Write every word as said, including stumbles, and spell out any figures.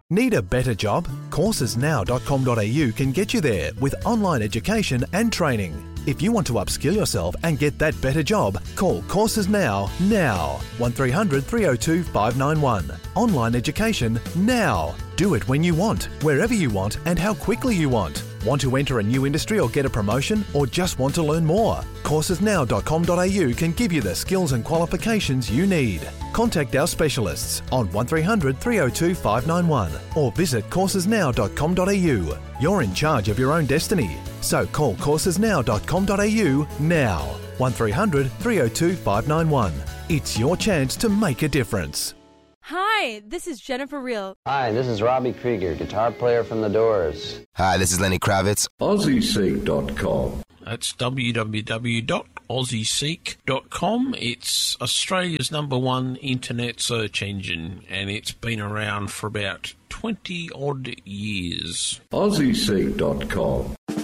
Need a better job? courses now dot com dot a u can get you there with online education and training. If you want to upskill yourself and get that better job, call Courses Now, now. one three hundred three oh two five nine one. Online education now. Do it when you want, wherever you want and how quickly you want. Want to enter a new industry or get a promotion, or just want to learn more? courses now dot com dot a u can give you the skills and qualifications you need. Contact our specialists on one three hundred three oh two five nine one or visit courses now dot com dot a u. You're in charge of your own destiny, so call courses now dot com dot a u now. one three hundred three oh two five nine one. It's your chance to make a difference. Hi, this is Jennifer Reel. Hi, this is Robbie Krieger, guitar player from The Doors. Hi, this is Lenny Kravitz. Aussie Seek dot com. That's w w w dot aussie seek dot com. It's Australia's number one internet search engine, and it's been around for about twenty odd years. Aussie Seek dot com.